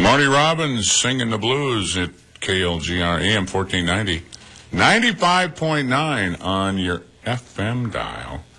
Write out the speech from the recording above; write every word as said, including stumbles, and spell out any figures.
Marty Robbins singing the blues at K L G R A M fourteen ninety. ninety-five point nine on your F M dial.